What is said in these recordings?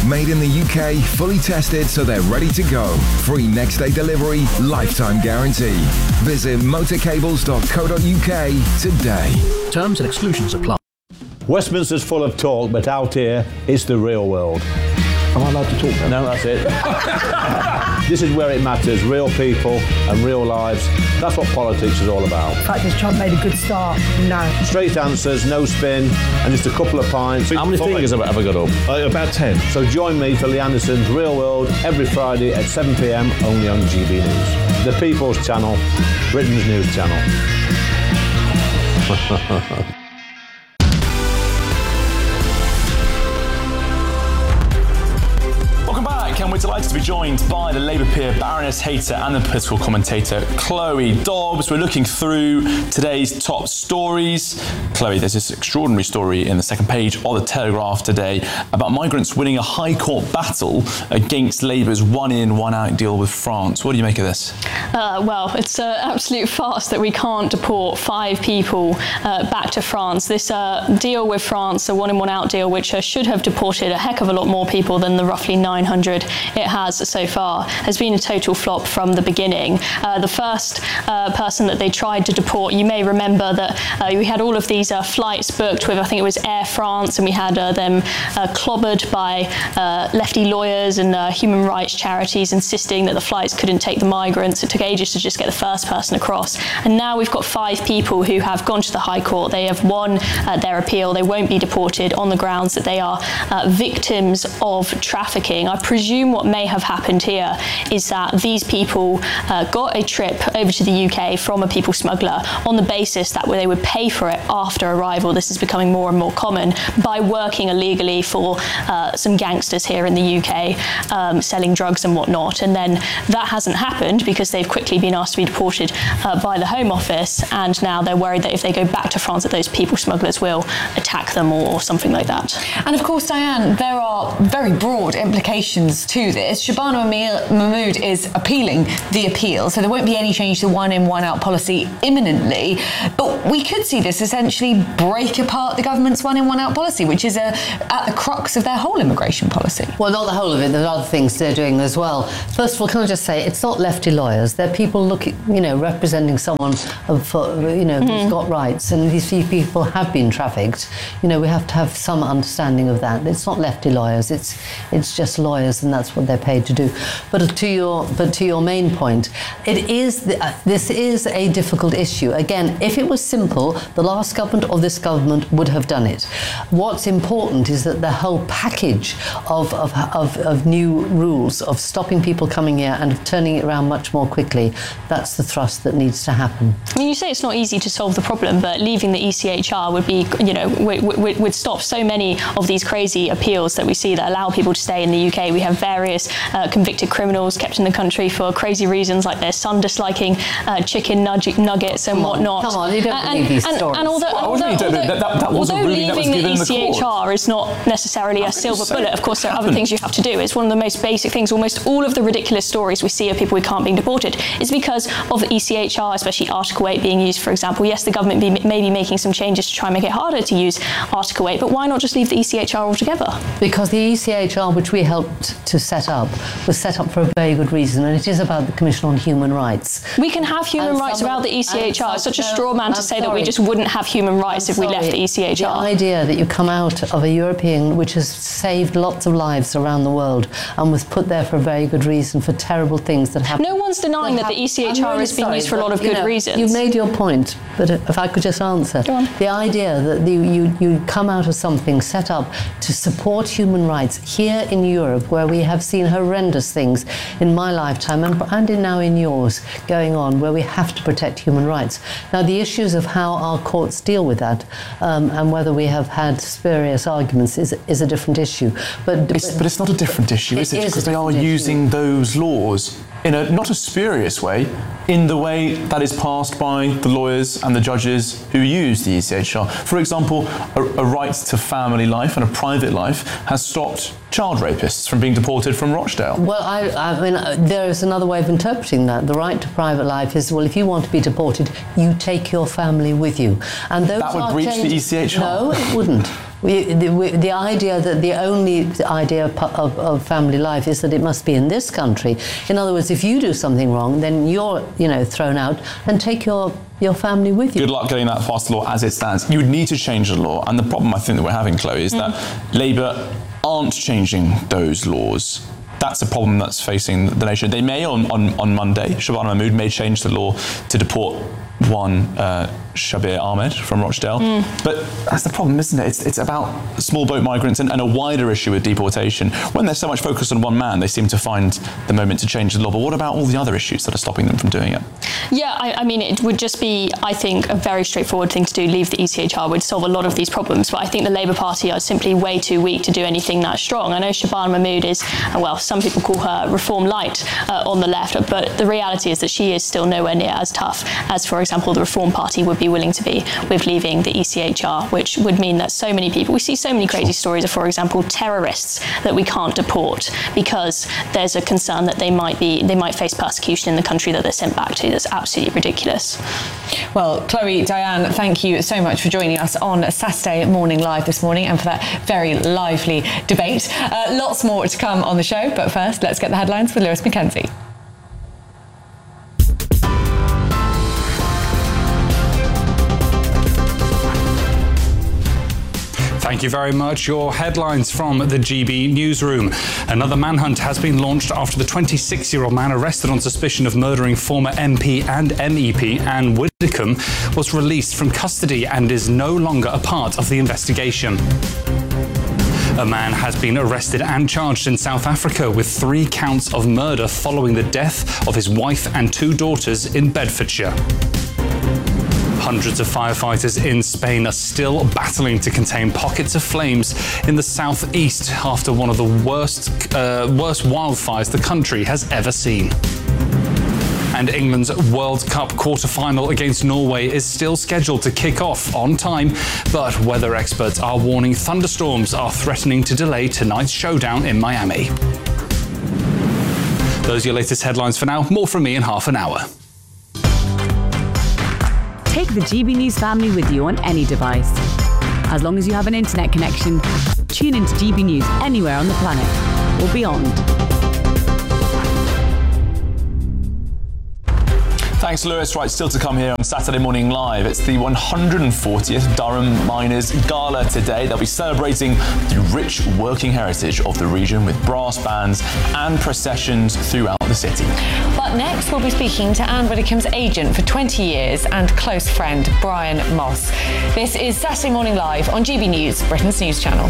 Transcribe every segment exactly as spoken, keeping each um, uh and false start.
Made in the U K, fully tested so they're ready to go. Free next day delivery, lifetime guarantee. Visit motorcables dot co dot U K today. Terms and exclusions apply. Westminster's full of talk, but out here, it's the real world. Am I allowed to talk now? No, that's it. This is where it matters, real people and real lives. That's what politics is all about. In fact, has Trump made a good start? No. Straight answers, no spin, and just a couple of pints. How many fingers have I ever got up? Uh, about ten. So join me for Lee Anderson's Real World every Friday at seven p m only on G B News. The People's Channel, Britain's news channel. And we're delighted to be joined by the Labour peer, Baroness Hayter, and the political commentator, Chloe Dobbs. We're looking through today's top stories. Chloe, there's this extraordinary story in the second page of the Telegraph today about migrants winning a High Court battle against Labour's one-in, one-out deal with France. What do you make of this? Uh, well, it's an absolute farce that we can't deport five people uh, back to France. This uh, deal with France, a one-in, one-out deal, which uh, should have deported a heck of a lot more people than the roughly nine hundred it has so far, has been a total flop from the beginning. Uh, the first uh, person that they tried to deport, you may remember that uh, we had all of these uh, flights booked with, I think it was Air France, and we had uh, them uh, clobbered by uh, lefty lawyers and uh, human rights charities insisting that the flights couldn't take the migrants. It took ages to just get the first person across. And now we've got five people who have gone to the High Court. They have won uh, their appeal. They won't be deported on the grounds that they are uh, victims of trafficking. I presume what may have happened here is that these people uh, got a trip over to the U K from a people smuggler on the basis that they would pay for it after arrival. This is becoming more and more common by working illegally for uh, some gangsters here in the U K, um, selling drugs and whatnot. And then that hasn't happened because they've quickly been asked to be deported uh, by the Home Office, and now they're worried that if they go back to France that those people smugglers will attack them or, or something like that. And of course, Diane, there are very broad implications to this. Shabana Mahmood is appealing the appeal, so there won't be any change to one-in, one-out policy imminently. But we could see this essentially break apart the government's one-in, one-out policy, which is a, at the crux of their whole immigration policy. Well, not the whole of it. There are other things they're doing as well. First of all, can I just say, it's not lefty lawyers. They're people looking, you know, representing someone for, you know, mm. who's got rights, and these people have been trafficked. You know, we have to have some understanding of that. It's not lefty lawyers. It's it's just lawyers, and that's what they're paid to do. But to your but to your main point, it is the, uh, this is a difficult issue. Again, if it was simple, the last government or this government would have done it. What's important is that the whole package of of, of, of new rules of stopping people coming here and of turning it around much more quickly, that's the thrust that needs to happen. I mean, you say it's not easy to solve the problem, but leaving the E C H R would be, you know, would, would, would stop so many of these crazy appeals that we see that allow people to stay in the U K. We have various uh, convicted criminals kept in the country for crazy reasons, like their son disliking uh, chicken nugget, nuggets and come on, whatnot. Come on, you don't and, believe these and, stories. And although, well, although, although, although, that, that, that was although a ruling that was leaving given the E C H R in the is not necessarily a silver bullet, of course there are other happened? things you have to do. It's one of the most basic things. Almost all of the ridiculous stories we see of people who can't be deported is because of the E C H R, especially Article eight being used, for example. Yes, the government be, may be making some changes to try and make it harder to use Article eight, but why not just leave the E C H R altogether? Because the E C H R, which we helped to set up, was set up for a very good reason, and it is about the Commission on Human Rights. We can have human and rights some, about the E C H R. It's such a no, straw man to I'm say sorry. that we just wouldn't have human rights I'm if we sorry. left the E C H R. The idea that you come out of a European which has saved lots of lives around the world and was put there for a very good reason for terrible things that happen. No one's denying that, that the E C H R really has been sorry, used for a lot of good you know, reasons. You've made your point, but if I could just answer. Go on. The idea that you, you, you come out of something set up to support human rights here in Europe, where we have seen horrendous things in my lifetime and, and in now in yours going on, where we have to protect human rights. Now, the issues of how our courts deal with that um, and whether we have had spurious arguments is, is a different issue. But, It's, but it's not a different issue, is it? It is Because a they are different using issue. those laws in a not a spurious way, in the way that is passed by the lawyers and the judges who use the E C H R. For example, a, a right to family life and a private life has stopped child rapists from being deported from Rochdale. Well, I, I mean, uh, there is another way of interpreting that. The right to private life is, well, if you want to be deported, you take your family with you. And those That would are breach changed. the E C H R? No, it wouldn't. We, the, we, the idea that the only idea of, of family life is that it must be in this country. In other words, if you do something wrong, then you're, you know, thrown out, and take your your family with you. Good luck getting that past the law as it stands. You would need to change the law, and the problem I think that we're having, Chloe, is mm. that Labour aren't changing those laws. That's a problem that's facing the nation. They may, on, on, on Monday, Shabana Mahmood may change the law to deport one uh, Shabir Ahmed from Rochdale. Mm. But that's the problem, isn't it? It's, it's about small boat migrants and, and a wider issue with deportation. When there's so much focus on one man, they seem to find the moment to change the law. But what about all the other issues that are stopping them from doing it? Yeah, I, I mean, it would just be, I think, a very straightforward thing to do. Leave the E C H R would solve a lot of these problems. But I think the Labour Party are simply way too weak to do anything that strong. I know Shabana Mahmood is, well, some people call her Reform Light uh, on the left, but the reality is that she is still nowhere near as tough as, for example, the Reform Party would be willing to be with leaving the E C H R, which would mean that so many people, we see so many crazy stories of, for example, terrorists that we can't deport because there's a concern that they might be, they might face persecution in the country that they're sent back to. That's absolutely ridiculous. Well, Chloe, Diane, thank you so much for joining us on Saturday Morning Live this morning and for that very lively debate. Uh, lots more to come on the show, but first, let's get the headlines with Lewis Mackenzie. Thank you very much. Your headlines from the G B newsroom. Another manhunt has been launched after the twenty-six-year-old man arrested on suspicion of murdering former M P and M E P Anne Widdecombe was released from custody and is no longer a part of the investigation. A man has been arrested and charged in South Africa with three counts of murder following the death of his wife and two daughters in Bedfordshire. Hundreds of firefighters in Spain are still battling to contain pockets of flames in the southeast after one of the worst, uh, worst wildfires the country has ever seen. And England's World Cup quarter-final against Norway is still scheduled to kick off on time, but weather experts are warning thunderstorms are threatening to delay tonight's showdown in Miami. Those are your latest headlines for now. More from me in half an hour. Take the G B News family with you on any device. As long as you have an internet connection, tune into G B News anywhere on the planet or beyond. Thanks, Lewis. Right, still to come here on Saturday Morning Live. It's the one hundred fortieth Durham Miners Gala today. They'll be celebrating the rich working heritage of the region with brass bands and processions throughout the city. But next, we'll be speaking to Anne Widdecombe's agent for twenty years and close friend, Brian Moss. This is Saturday Morning Live on G B News, Britain's news channel.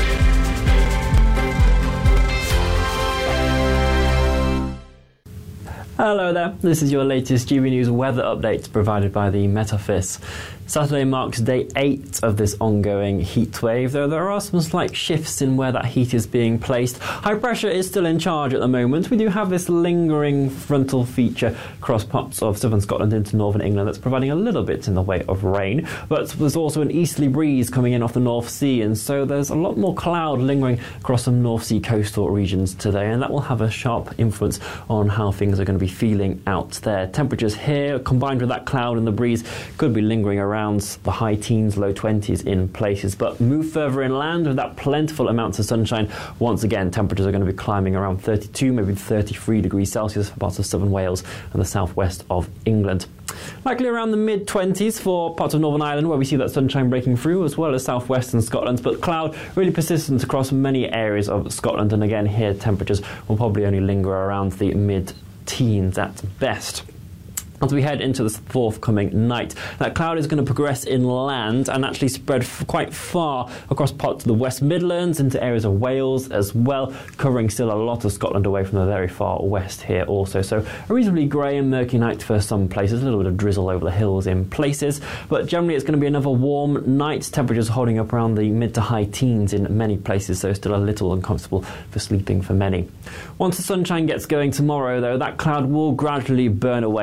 Hello there, this is your latest G B News weather update provided by the Met Office. Saturday marks day eight of this ongoing heat wave, though there are some slight shifts in where that heat is being placed. High pressure is still in charge at the moment. We do have this lingering frontal feature across parts of southern Scotland into northern England that's providing a little bit in the way of rain, but there's also an easterly breeze coming in off the North Sea, and so there's a lot more cloud lingering across some North Sea coastal regions today, and that will have a sharp influence on how things are going to be feeling out there. Temperatures here, combined with that cloud and the breeze, could be lingering around the high teens, low twenties in places, but move further inland with that plentiful amounts of sunshine. Once again, temperatures are going to be climbing around thirty-two, maybe thirty-three degrees Celsius for parts of southern Wales and the southwest of England. Likely around the mid twenties for parts of Northern Ireland, where we see that sunshine breaking through, as well as southwestern Scotland, but cloud really persistent across many areas of Scotland, and again here temperatures will probably only linger around the mid teens at best. As we head into this forthcoming night, that cloud is going to progress inland and actually spread f- quite far across parts of the West Midlands into areas of Wales as well, covering still a lot of Scotland away from the very far west here also. So a reasonably grey and murky night for some places, a little bit of drizzle over the hills in places, but generally it's going to be another warm night. Temperatures holding up around the mid to high teens in many places, so still a little uncomfortable for sleeping for many. Once the sunshine gets going tomorrow, though, that cloud will gradually burn away, and then there'll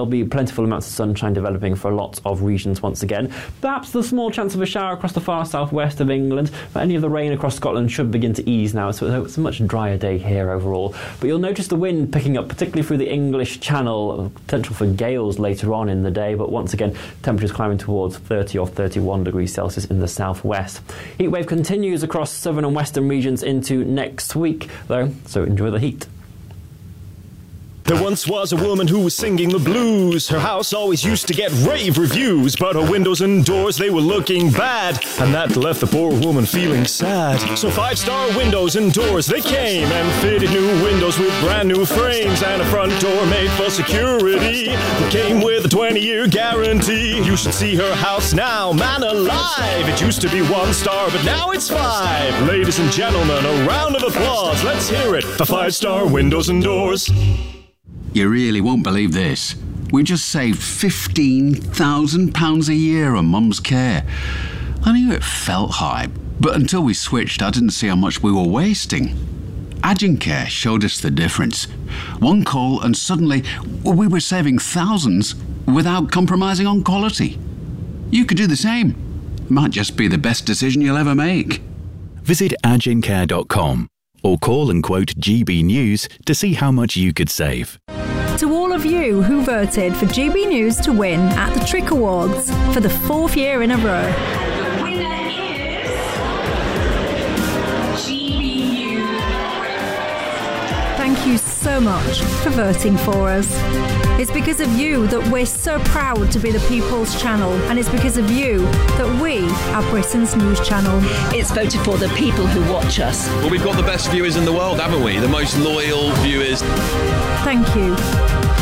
be plentiful amounts of sunshine developing for a lot of regions once again. Perhaps the small chance of a shower across the far southwest of England, but any of the rain across Scotland should begin to ease now, so it's a much drier day here overall. But you'll notice the wind picking up, particularly through the English Channel, potential for gales later on in the day, but once again, temperatures climbing towards thirty or thirty-one degrees Celsius in the southwest. Heatwave continues across southern and western regions into next week, though, so enjoy the heat. There once was a woman who was singing the blues. Her house always used to get rave reviews, but her windows and doors, they were looking bad, and that left the poor woman feeling sad. So five-star windows and doors, they came and fitted new windows with brand new frames and a front door made for security that came with a twenty-year guarantee. You should see her house now, man alive. It used to be one star, but now it's five. Ladies and gentlemen, a round of applause. Let's hear it for five-star windows and doors. You really won't believe this. We just saved fifteen thousand pounds a year on Mum's care. I knew it felt high, but until we switched, I didn't see how much we were wasting. Agencare showed us the difference. One call and suddenly we were saving thousands without compromising on quality. You could do the same. Might just be the best decision you'll ever make. Visit agencare dot com or call and quote G B News to see how much you could save. To all of you who voted for G B News to win at the Trick Awards for the fourth year in a row. The winner is G B News. Thank you so much for voting for us. It's because of you that we're so proud to be the People's Channel, and it's because of you that we are Britain's news channel. It's voted for the people who watch us. Well, we've got the best viewers in the world, haven't we? The most loyal viewers. Thank you.